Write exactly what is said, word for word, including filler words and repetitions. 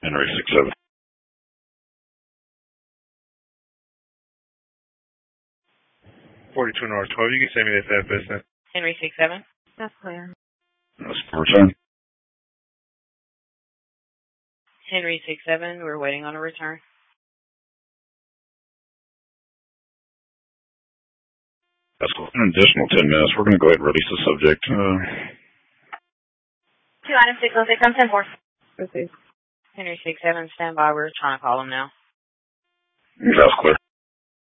Henry six seven. forty-two North twelve, you can send me that business. Henry six seven. That's clear. That's return. Henry six seven, we're waiting on a return. That's cool. An additional ten minutes. We're going to go ahead and release the subject. Uh, Two items, six oh six, I'm ten four. Proceed. Henry six seven, stand by. We're trying to call him now. that's clear.